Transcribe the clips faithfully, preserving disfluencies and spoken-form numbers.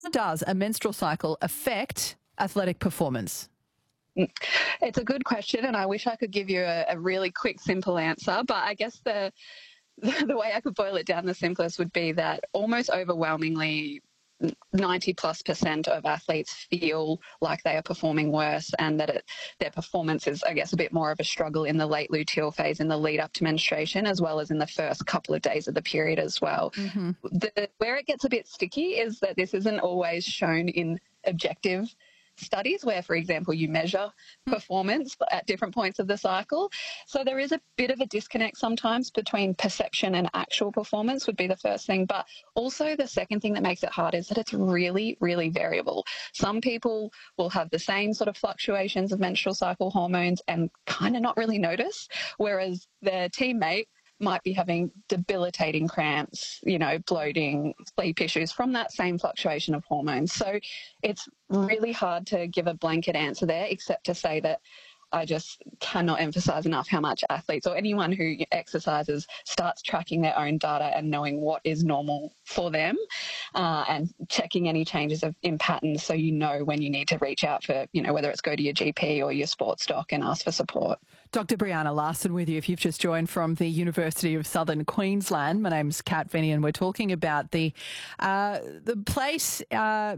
How does a menstrual cycle affect athletic performance? It's a good question, and I wish I could give you a, a really quick, simple answer. But I guess the the way I could boil it down the simplest would be that almost overwhelmingly ninety plus percent of athletes feel like they are performing worse, and that it, their performance is, I guess, a bit more of a struggle in the late luteal phase, in the lead up to menstruation, as well as in the first couple of days of the period as well. Mm-hmm. The, where it gets a bit sticky is that this isn't always shown in objective studies where, for example, you measure performance at different points of the cycle. So there is a bit of a disconnect sometimes between perception and actual performance would be the first thing. But also the second thing that makes it hard is that it's really, really variable. Some people will have the same sort of fluctuations of menstrual cycle hormones and kind of not really notice, whereas their teammate might be having debilitating cramps, you know, bloating, sleep issues from that same fluctuation of hormones. So it's really hard to give a blanket answer there, except to say that I just cannot emphasize enough how much athletes or anyone who exercises starts tracking their own data and knowing what is normal for them, uh, and checking any changes of, in patterns, so you know when you need to reach out for, you know, whether it's go to your G P or your sports doc and ask for support. Doctor Brianna Larson with you. If you've just joined from the University of Southern Queensland, my name's Kat Vinny, and we're talking about the uh, the place uh,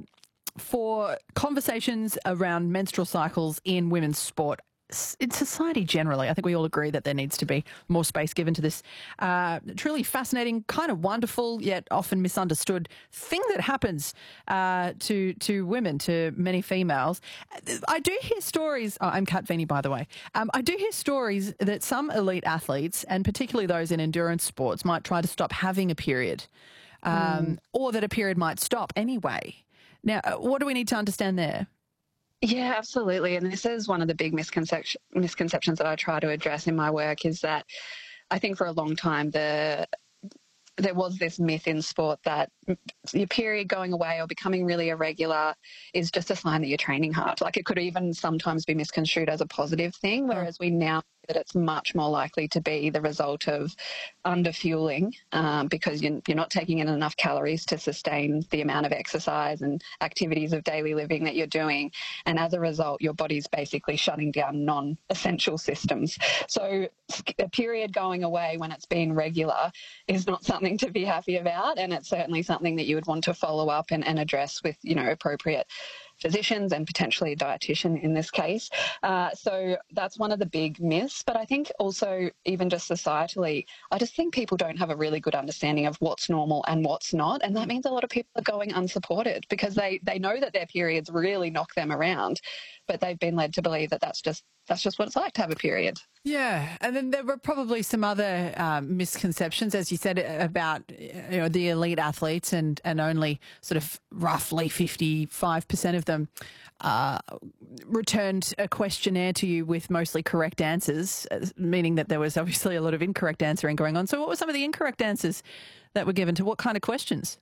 for conversations around menstrual cycles in women's sport. In society generally, I think we all agree that there needs to be more space given to this uh, truly fascinating, kind of wonderful, yet often misunderstood thing that happens uh, to to women, to many females. I do hear stories. Oh, I'm Kat Vinny, by the way. Um, I do hear stories that some elite athletes, and particularly those in endurance sports, might try to stop having a period, um, mm. or that a period might stop anyway. Now, what do we need to understand there? Yeah, absolutely. And this is one of the big misconception, misconceptions that I try to address in my work, is that I think for a long time the there was this myth in sport that your period going away or becoming really irregular is just a sign that you're training hard. Like, it could even sometimes be misconstrued as a positive thing, whereas we now know that it's much more likely to be the result of underfueling, um, because you're, you're not taking in enough calories to sustain the amount of exercise and activities of daily living that you're doing. And as a result, your body's basically shutting down non-essential systems. So a period going away when it's been regular is not something to be happy about, and it's certainly something that you would want to follow up and, and address with, you know, appropriate physicians and potentially a dietitian in this case. Uh, so that's one of the big myths. But I think also, even just societally, I just think people don't have a really good understanding of what's normal and what's not. And that means a lot of people are going unsupported because they, they know that their periods really knock them around, but they've been led to believe that that's just that's just what it's like to have a period. Yeah, and then there were probably some other um, misconceptions, as you said, about, you know, the elite athletes, and, and only sort of roughly fifty-five percent of them uh, returned a questionnaire to you with mostly correct answers, meaning that there was obviously a lot of incorrect answering going on. So what were some of the incorrect answers that were given to what kind of questions?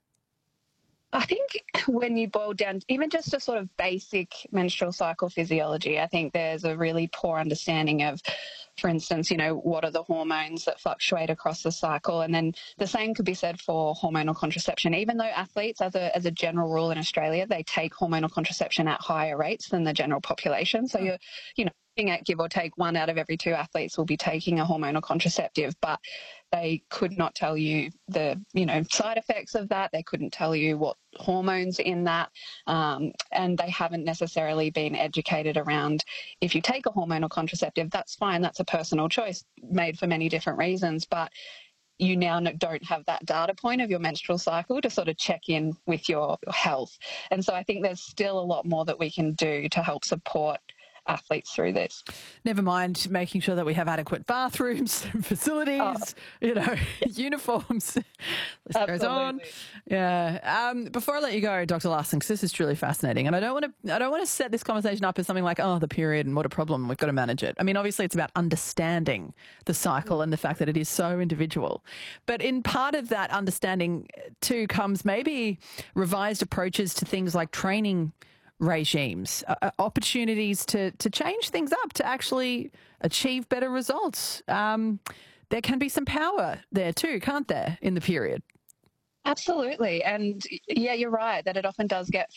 I think when you boil down even just a sort of basic menstrual cycle physiology, I think there's a really poor understanding of, for instance, you know, what are the hormones that fluctuate across the cycle? And then the same could be said for hormonal contraception. Even though athletes, as a as a general rule in Australia, they take hormonal contraception at higher rates than the general population. So you're, you know, looking at give or take one out of every two athletes will be taking a hormonal contraceptive, but they could not tell you the, you know, side effects of that. They couldn't tell you what hormones in that, um, and they haven't necessarily been educated around, if you take a hormonal contraceptive, that's fine. That's a personal choice made for many different reasons, but you now don't have that data point of your menstrual cycle to sort of check in with your health. And so I think there's still a lot more that we can do to help support athletes through this. Never mind making sure that we have adequate bathrooms, facilities, oh. you know, uniforms. List goes on. Yeah. Um, before I let you go, Doctor Larson, because this is truly fascinating, and I don't want to, I don't want to set this conversation up as something like, oh, the period and what a problem, we've got to manage it. I mean, obviously, it's about understanding the cycle and the fact that it is so individual. But in part of that understanding too comes maybe revised approaches to things like training regimes, uh, opportunities to to change things up to actually achieve better results. Um, there can be some power there too, can't there, in the period? Absolutely. And yeah, you're right that it often does get